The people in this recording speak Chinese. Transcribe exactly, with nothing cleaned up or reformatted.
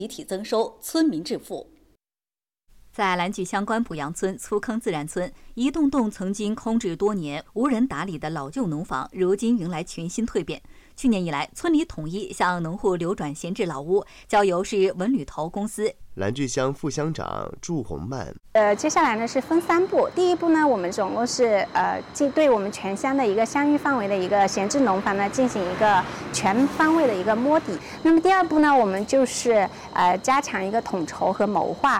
集体增收，村民致富。 在蓝聚乡关补阳村粗坑自然村，一栋栋曾经空置多年、无人打理的老旧农房，如今迎来全新蜕变。去年以来，村里统一向农户流转闲置老屋，交由市文旅投公司。 蓝聚乡副乡长祝红曼， 呃，接下来呢是分三步。第一步呢，我们总共是呃，对我们全乡的一个乡域范围的一个闲置农房呢进行一个全方位的一个摸底。那么第二步呢，我们就是呃加强一个统筹和谋划。